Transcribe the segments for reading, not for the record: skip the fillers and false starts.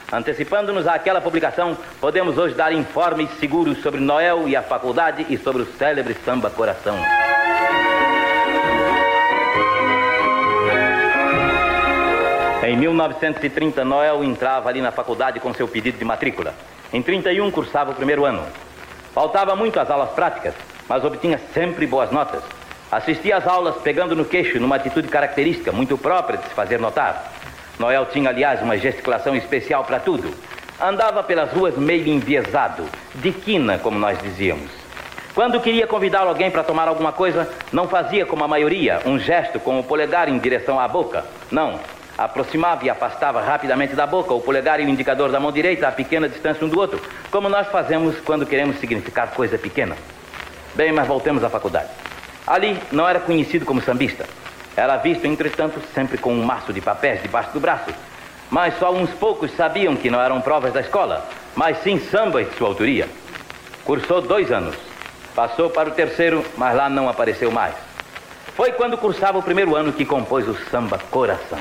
Antecipando-nos àquela publicação, podemos hoje dar informes seguros sobre Noel e a faculdade e sobre o célebre samba Coração. Em 1930, Noel entrava ali na faculdade com seu pedido de matrícula. Em 31, cursava o primeiro ano. Faltava muito às aulas práticas, mas obtinha sempre boas notas. Assistia às aulas pegando no queixo, numa atitude característica, muito própria de se fazer notar. Noel tinha, aliás, uma gesticulação especial para tudo. Andava pelas ruas meio enviesado, de quina, como nós dizíamos. Quando queria convidar alguém para tomar alguma coisa, não fazia como a maioria, um gesto com o polegar em direção à boca. Não, aproximava e afastava rapidamente da boca o polegar e o indicador da mão direita a pequena distância um do outro, como nós fazemos quando queremos significar coisa pequena. Bem, mas voltemos à faculdade. Ali não era conhecido como sambista. Era visto, entretanto, sempre com um maço de papéis debaixo do braço. Mas só uns poucos sabiam que não eram provas da escola, mas sim sambas de sua autoria. Cursou 2 anos. Passou para o terceiro, mas lá não apareceu mais. Foi quando cursava o primeiro ano que compôs o samba Coração.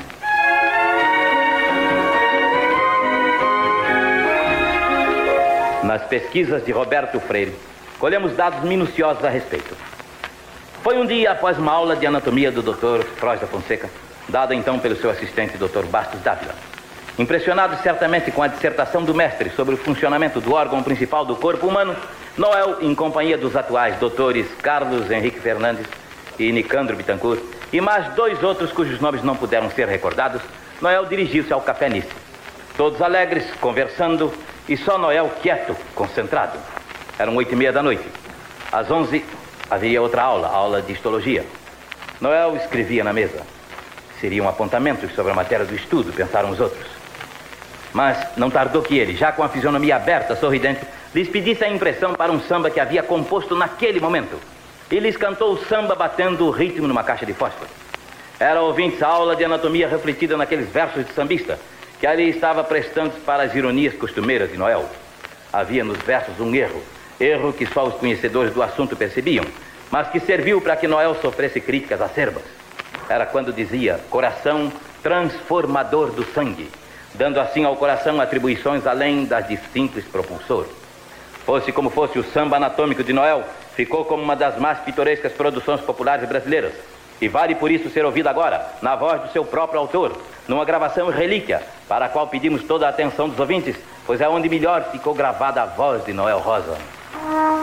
Nas pesquisas de Roberto Freire, colhemos dados minuciosos a respeito. Foi um dia após uma aula de anatomia do Dr. Frois da Fonseca, dada então pelo seu assistente Dr. Bastos Dávila. Impressionado certamente com a dissertação do mestre sobre o funcionamento do órgão principal do corpo humano, Noel, em companhia dos atuais doutores Carlos Henrique Fernandes e Nicandro Bittencourt, e mais 2 outros cujos nomes não puderam ser recordados, Noel dirigiu-se ao Café Nice. Todos alegres, conversando, e só Noel quieto, concentrado. Eram 8h30 da noite. Às 11 haveria outra aula, a aula de histologia. Noel escrevia na mesa. Seriam apontamentos sobre a matéria do estudo, pensaram os outros. Mas não tardou que ele, já com a fisionomia aberta, sorridente, lhes pedisse a impressão para um samba que havia composto naquele momento. E lhes cantou o samba batendo o ritmo numa caixa de fósforo. Era, ouvintes, a aula de anatomia refletida naqueles versos de sambista, que ali estava prestando para as ironias costumeiras de Noel. Havia nos versos um erro que só os conhecedores do assunto percebiam, mas que serviu para que Noel sofresse críticas acerbas. Era quando dizia coração transformador do sangue, dando assim ao coração atribuições além das de simples propulsor. Fosse como fosse, o samba anatômico de Noel ficou como uma das mais pitorescas produções populares brasileiras, e vale por isso ser ouvido agora, na voz do seu próprio autor, numa gravação relíquia, para a qual pedimos toda a atenção dos ouvintes, pois é onde melhor ficou gravada a voz de Noel Rosa.